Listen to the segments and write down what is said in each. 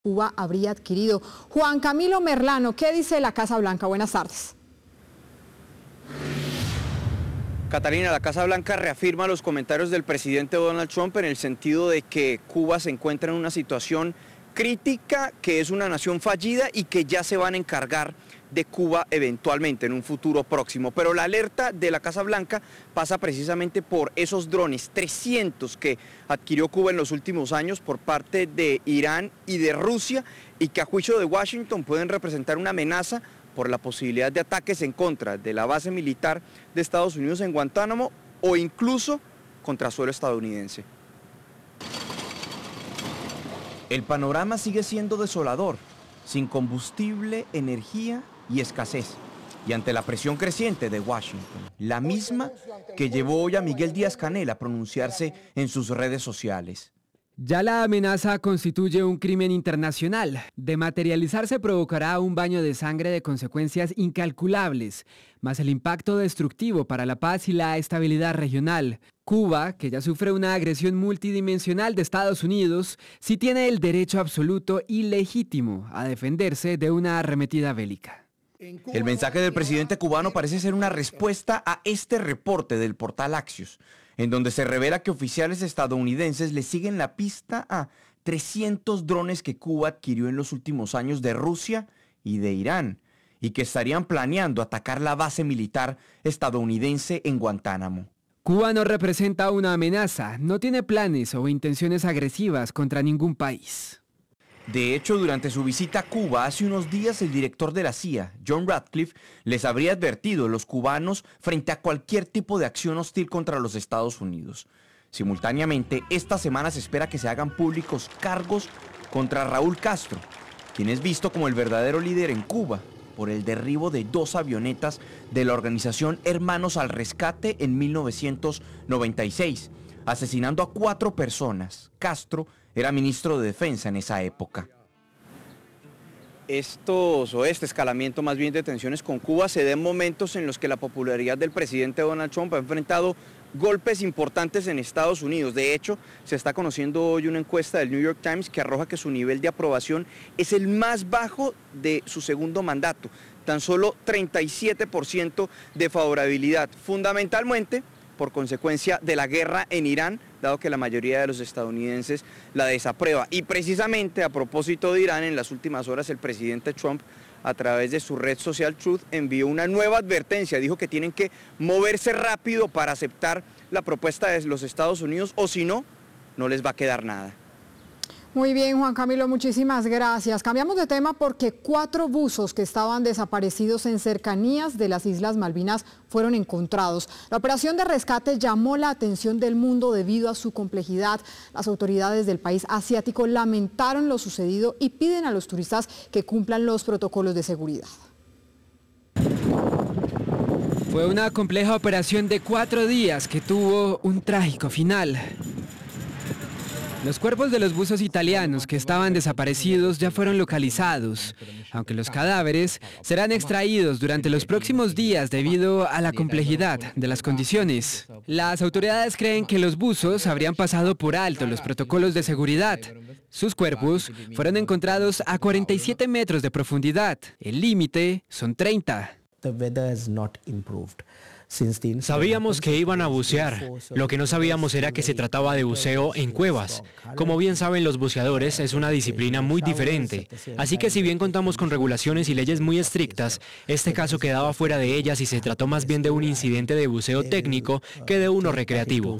Cuba habría adquirido. Juan Camilo Merlano, ¿qué dice la Casa Blanca? Buenas tardes. Catalina, la Casa Blanca reafirma los comentarios del presidente Donald Trump en el sentido de que Cuba se encuentra en una situación crítica, que es una nación fallida y que ya se van a encargar de Cuba eventualmente en un futuro próximo. Pero la alerta de la Casa Blanca pasa precisamente por esos drones, 300 que adquirió Cuba en los últimos años por parte de Irán y de Rusia y que a juicio de Washington pueden representar una amenaza por la posibilidad de ataques en contra de la base militar de Estados Unidos en Guantánamo o incluso contra suelo estadounidense. El panorama sigue siendo desolador, sin combustible, energía y escasez. Y ante la presión creciente de Washington, la misma que llevó hoy a Miguel Díaz-Canel a pronunciarse en sus redes sociales. Ya la amenaza constituye un crimen internacional. De materializarse provocará un baño de sangre de consecuencias incalculables, más el impacto destructivo para la paz y la estabilidad regional. Cuba, que ya sufre una agresión multidimensional de Estados Unidos, sí tiene el derecho absoluto y legítimo a defenderse de una arremetida bélica. El mensaje del presidente cubano parece ser una respuesta a este reporte del portal Axios, en donde se revela que oficiales estadounidenses le siguen la pista a 300 drones que Cuba adquirió en los últimos años de Rusia y de Irán, y que estarían planeando atacar la base militar estadounidense en Guantánamo. Cuba no representa una amenaza, no tiene planes o intenciones agresivas contra ningún país. De hecho, durante su visita a Cuba hace unos días, el director de la CIA, John Ratcliffe, les habría advertido a los cubanos frente a cualquier tipo de acción hostil contra los Estados Unidos. Simultáneamente, esta semana se espera que se hagan públicos cargos contra Raúl Castro, quien es visto como el verdadero líder en Cuba por el derribo de 2 avionetas de la organización Hermanos al Rescate en 1996, asesinando a 4 personas. Castro era ministro de Defensa en esa época. Este escalamiento más bien de tensiones con Cuba se da en momentos en los que la popularidad del presidente Donald Trump ha enfrentado golpes importantes en Estados Unidos. De hecho, se está conociendo hoy una encuesta del New York Times que arroja que su nivel de aprobación es el más bajo de su segundo mandato, tan solo 37% de favorabilidad, fundamentalmente por consecuencia de la guerra en Irán, dado que la mayoría de los estadounidenses la desaprueba. Y precisamente a propósito de Irán, en las últimas horas el presidente Trump, a través de su red social Truth, envió una nueva advertencia. Dijo que tienen que moverse rápido para aceptar la propuesta de los Estados Unidos, o si no, no les va a quedar nada. Muy bien, Juan Camilo, muchísimas gracias. Cambiamos de tema porque 4 buzos que estaban desaparecidos en cercanías de las Islas Malvinas fueron encontrados. La operación de rescate llamó la atención del mundo debido a su complejidad. Las autoridades del país asiático lamentaron lo sucedido y piden a los turistas que cumplan los protocolos de seguridad. Fue una compleja operación de 4 días que tuvo un trágico final. Los cuerpos de los buzos italianos que estaban desaparecidos ya fueron localizados, aunque los cadáveres serán extraídos durante los próximos días debido a la complejidad de las condiciones. Las autoridades creen que los buzos habrían pasado por alto los protocolos de seguridad. Sus cuerpos fueron encontrados a 47 metros de profundidad. El límite son 30. Sabíamos que iban a bucear. Lo que no sabíamos era que se trataba de buceo en cuevas. Como bien saben los buceadores, es una disciplina muy diferente. Así que si bien contamos con regulaciones y leyes muy estrictas, este caso quedaba fuera de ellas y se trató más bien de un incidente de buceo técnico que de uno recreativo.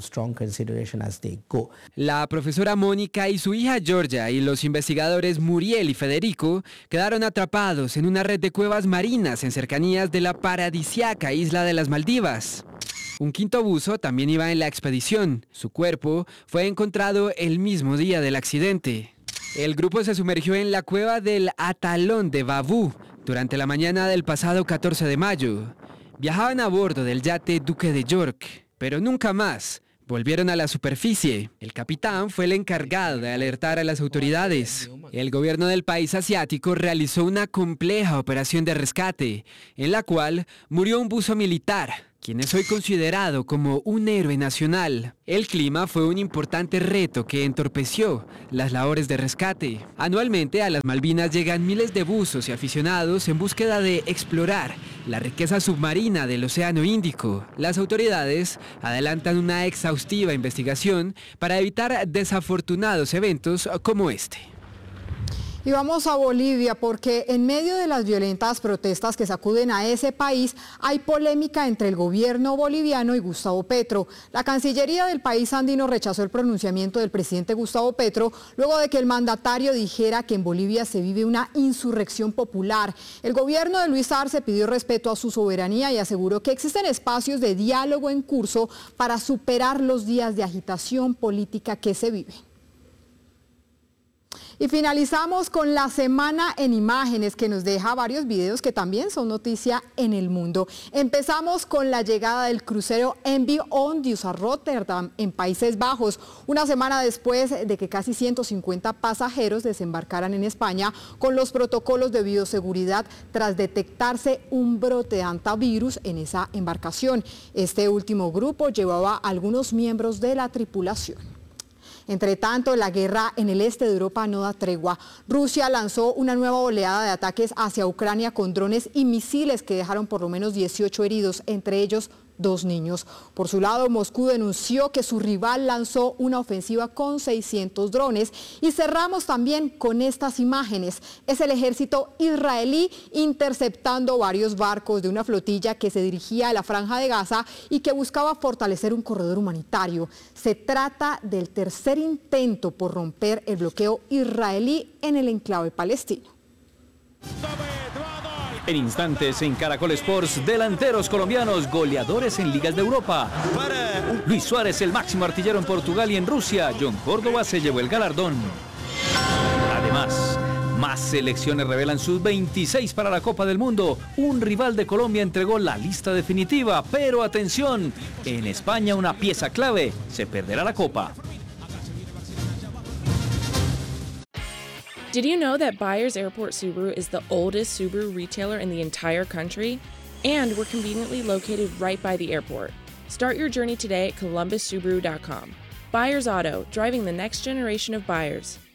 La profesora Mónica y su hija Georgia y los investigadores Muriel y Federico quedaron atrapados en una red de cuevas marinas en cercanías de la paradisíaca isla de las Maldivas. Un 5.º buzo también iba en la expedición. Su cuerpo fue encontrado el mismo día del accidente. El grupo se sumergió en la cueva del Atalón de Babú durante la mañana del pasado 14 de mayo. Viajaban a bordo del yate Duque de York, pero nunca más volvieron a la superficie. El capitán fue el encargado de alertar a las autoridades. El gobierno del país asiático realizó una compleja operación de rescate, en la cual murió un buzo militar, quien es hoy considerado como un héroe nacional. El clima fue un importante reto que entorpeció las labores de rescate. Anualmente a las Malvinas llegan miles de buzos y aficionados en búsqueda de explorar la riqueza submarina del Océano Índico. Las autoridades adelantan una exhaustiva investigación para evitar desafortunados eventos como este. Y vamos a Bolivia porque en medio de las violentas protestas que sacuden a ese país hay polémica entre el gobierno boliviano y Gustavo Petro. La Cancillería del país andino rechazó el pronunciamiento del presidente Gustavo Petro luego de que el mandatario dijera que en Bolivia se vive una insurrección popular. El gobierno de Luis Arce pidió respeto a su soberanía y aseguró que existen espacios de diálogo en curso para superar los días de agitación política que se viven. Y finalizamos con la semana en imágenes que nos deja varios videos que también son noticia en el mundo. Empezamos con la llegada del crucero MV Ondius a Rotterdam en Países Bajos, una semana después de que casi 150 pasajeros desembarcaran en España con los protocolos de bioseguridad tras detectarse un brote de hantavirus en esa embarcación. Este último grupo llevaba a algunos miembros de la tripulación. Entre tanto, la guerra en el este de Europa no da tregua. Rusia lanzó una nueva oleada de ataques hacia Ucrania con drones y misiles que dejaron por lo menos 18 heridos, entre ellos 2 niños. Por su lado, Moscú denunció que su rival lanzó una ofensiva con 600 drones. Y cerramos también con estas imágenes. Es el ejército israelí interceptando varios barcos de una flotilla que se dirigía a la Franja de Gaza y que buscaba fortalecer un corredor humanitario. Se trata del tercer intento por romper el bloqueo israelí en el enclave palestino. En instantes en Caracol Sports, delanteros colombianos, goleadores en ligas de Europa. Luis Suárez, el máximo artillero en Portugal y en Rusia. John Córdoba se llevó el galardón. Además, más selecciones revelan sus 26 para la Copa del Mundo. Un rival de Colombia entregó la lista definitiva, pero atención, en España una pieza clave, se perderá la Copa. Did you know that Byers Airport Subaru is the oldest Subaru retailer in the entire country? And we're conveniently located right by the airport. Start your journey today at columbussubaru.com. Byers Auto, driving the next generation of buyers.